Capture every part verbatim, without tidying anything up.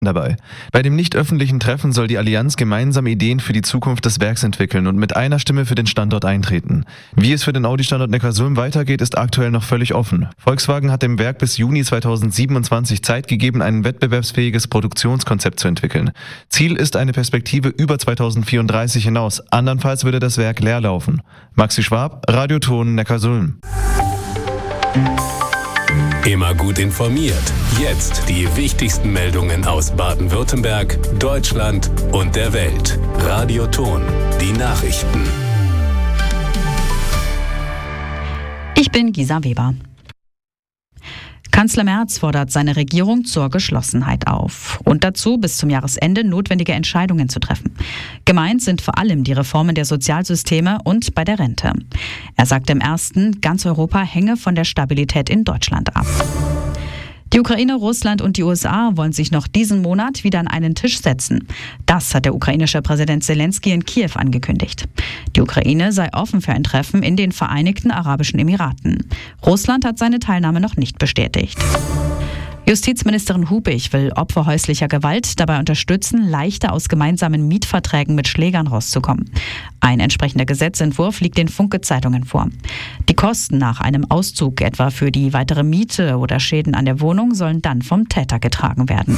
dabei. Bei dem nicht öffentlichen Treffen soll die Allianz gemeinsam Ideen für die Zukunft des Werks entwickeln und mit einer Stimme für den Standort eintreten. Wie es für den Audi-Standort Neckarsulm weitergeht, ist aktuell noch völlig offen. Volkswagen hat dem Werk bis Juni zweitausendsiebenundzwanzig Zeit gegeben, ein wettbewerbsfähiges Produktionskonzept zu entwickeln. Ziel ist eine Perspektive über zweitausendvierunddreißig hinaus, andernfalls würde das Werk leer laufen. Maxi Schwab, Radioton Neckarsulm. Immer gut informiert. Jetzt die wichtigsten Meldungen aus Baden-Württemberg, Deutschland und der Welt. Radioton, die Nachrichten. Ich bin Gisa Weber. Kanzler Merz fordert seine Regierung zur Geschlossenheit auf und dazu, bis zum Jahresende notwendige Entscheidungen zu treffen. Gemeint sind vor allem die Reformen der Sozialsysteme und bei der Rente. Er sagte im ersten, ganz Europa hänge von der Stabilität in Deutschland ab. Die Ukraine, Russland und die U S A wollen sich noch diesen Monat wieder an einen Tisch setzen. Das hat der ukrainische Präsident Zelensky in Kiew angekündigt. Die Ukraine sei offen für ein Treffen in den Vereinigten Arabischen Emiraten. Russland hat seine Teilnahme noch nicht bestätigt. Justizministerin Hubig will Opfer häuslicher Gewalt dabei unterstützen, leichter aus gemeinsamen Mietverträgen mit Schlägern rauszukommen. Ein entsprechender Gesetzentwurf liegt den Funke-Zeitungen vor. Die Kosten nach einem Auszug, etwa für die weitere Miete oder Schäden an der Wohnung, sollen dann vom Täter getragen werden.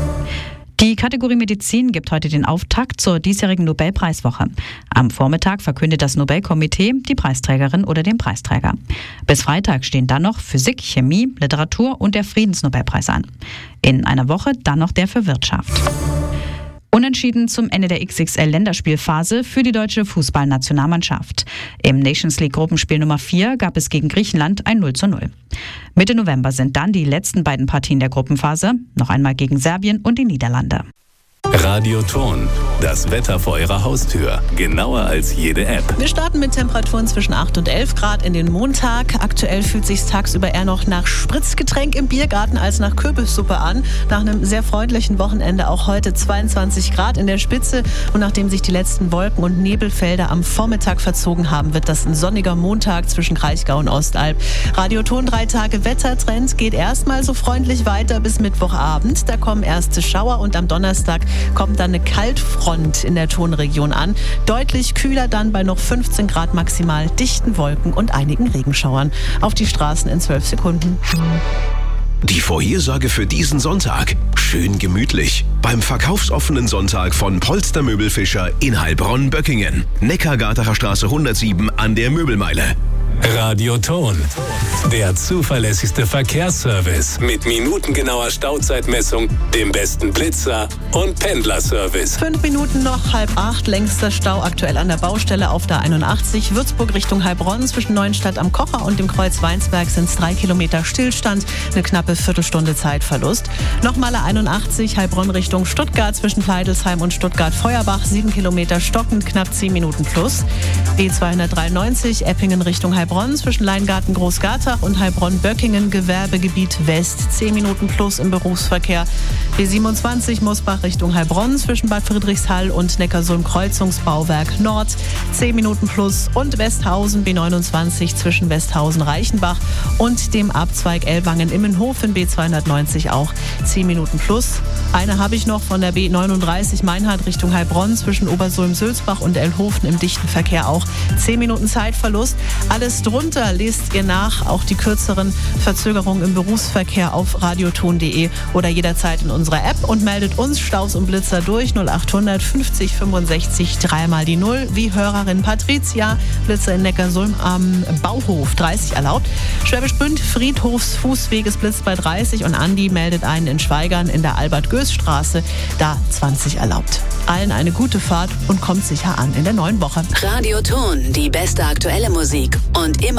Die Kategorie Medizin gibt heute den Auftakt zur diesjährigen Nobelpreiswoche. Am Vormittag verkündet das Nobelkomitee die Preisträgerin oder den Preisträger. Bis Freitag stehen dann noch Physik, Chemie, Literatur und der Friedensnobelpreis an. In einer Woche dann noch der für Wirtschaft. Unentschieden zum Ende der X X L-Länderspielphase für die deutsche Fußballnationalmannschaft. Im Nations League Gruppenspiel Nummer vier gab es gegen Griechenland ein null zu null. Mitte November sind dann die letzten beiden Partien der Gruppenphase, noch einmal gegen Serbien und die Niederlande. Radioton, das Wetter vor Ihrer Haustür, genauer als jede App. Wir starten mit Temperaturen zwischen acht und elf Grad in den Montag. Aktuell fühlt sich tagsüber eher noch nach Spritzgetränk im Biergarten als nach Kürbissuppe an. Nach einem sehr freundlichen Wochenende auch heute zweiundzwanzig Grad in der Spitze. Und nachdem sich die letzten Wolken- und Nebelfelder am Vormittag verzogen haben, wird das ein sonniger Montag zwischen Kraichgau und Ostalb. Radioton drei Tage Wettertrend geht erstmal so freundlich weiter bis Mittwochabend. Da kommen erste Schauer und am Donnerstag kommt dann eine Kaltfront in der Tonregion an. Deutlich kühler dann bei noch fünfzehn Grad maximal, dichten Wolken und einigen Regenschauern. Auf die Straßen in zwölf Sekunden. Die Vorhersage für diesen Sonntag. Schön gemütlich. Beim verkaufsoffenen Sonntag von Polster Möbelfischer in Heilbronn-Böckingen. Neckargartener Straße hundertsieben an der Möbelmeile. Radioton, der zuverlässigste Verkehrsservice mit minutengenauer Stauzeitmessung, dem besten Blitzer und Pendlerservice. Fünf Minuten noch, halb acht, längster Stau aktuell an der Baustelle auf der einundachtzig. Würzburg Richtung Heilbronn zwischen Neuenstadt am Kocher und dem Kreuz Weinsberg sind es drei Kilometer Stillstand, eine knappe Viertelstunde Zeitverlust. Nochmal einundachtzig, Heilbronn Richtung Stuttgart zwischen Pleidelsheim und Stuttgart-Feuerbach, sieben Kilometer stockend, knapp zehn Minuten plus. B zweihundertdreiundneunzig, Eppingen Richtung Heilbronn. Heilbronn zwischen Leingarten Großgartach und Heilbronn-Böckingen, Gewerbegebiet West, zehn Minuten plus im Berufsverkehr. B siebenundzwanzig Mosbach Richtung Heilbronn zwischen Bad Friedrichshall und Neckarsulm Kreuzungsbauwerk Nord, zehn Minuten plus. Und Westhausen B neunundzwanzig zwischen Westhausen-Reichenbach und dem Abzweig Ellwangen-Immenhofen B zweihundertneunzig auch zehn Minuten plus. Eine habe ich noch von der B neununddreißig Meinhard Richtung Heilbronn zwischen Obersulm-Sülzbach und Ellhofen im dichten Verkehr auch zehn Minuten Zeitverlust. Alles drunter lest ihr nach, auch die kürzeren Verzögerungen im Berufsverkehr auf radioton punkt de oder jederzeit in unserer App und meldet uns Staus und Blitzer durch null achthundert fünfzig fünfundsechzig dreimal die Null, wie Hörerin Patricia, Blitzer in Neckarsulm am Bauhof dreißig erlaubt. Schwäbisch Gmünd, Friedhofsfußweges blitzt bei dreißig und Andi meldet einen in Schweigern in der Albert-Göß-Straße, da zwanzig erlaubt. Allen eine gute Fahrt und kommt sicher an in der neuen Woche. Radioton, die beste aktuelle Musik und immer